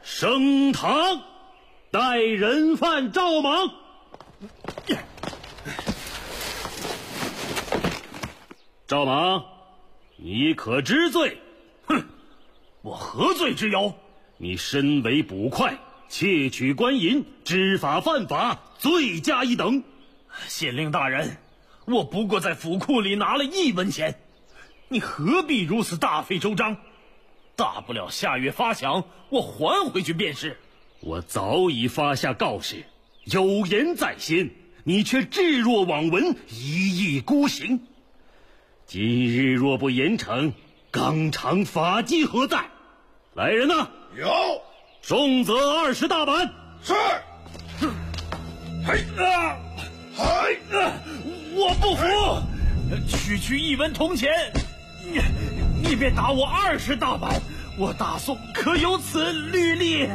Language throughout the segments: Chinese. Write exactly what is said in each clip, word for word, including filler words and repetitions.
升堂，带人犯赵莽。赵莽，你可知罪？ 哼，我何罪之有？ 你身为捕快，窃取官银，知法犯法，罪加一等。 县令大人，我不过在府库里拿了一文钱，你何必如此大费周章？大不了下月发饷，我还回去便是。 我早已发下告示，有言在先，你却置若罔闻，一意孤行。今日若不严惩，纲常法纪何在？来人呐！ 有。 重责二十大板。 是。 嘿啊！ 嘿啊！我不服！区区一文铜钱，你你便打我二十大板，我大宋可有此律例？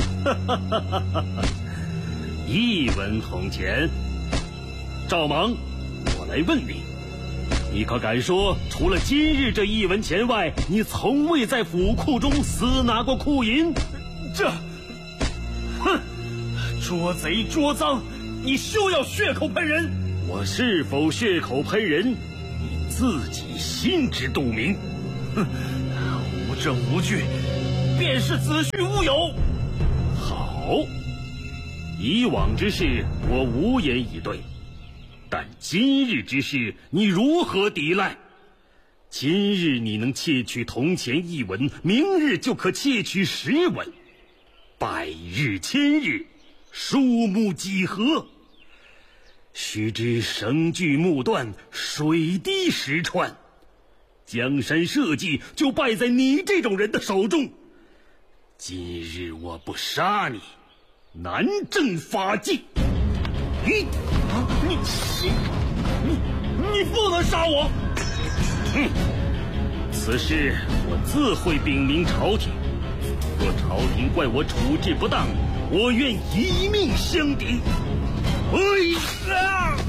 一文铜钱。赵莽，我来问你，你可敢说，除了今日这一文钱外，你从未在府库中私拿过库银？ 这，哼，捉贼捉赃，你休要血口喷人！ 我是否血口喷人，你自己心知肚明。 哼，无证无据，便是子虚乌有。 好，以往之事我无言以对，但今日之事你如何抵赖？今日你能窃取铜钱一文，明日就可窃取十文，百日千日，数目几何？须知绳锯木断，水滴石穿，江山社稷就败在你这种人的手中。今日我不杀你，难正法纪。 你你你你不能杀我！ 嗯，此事我自会禀明朝廷。若朝廷怪我处置不当，我愿一命相抵。哎呀！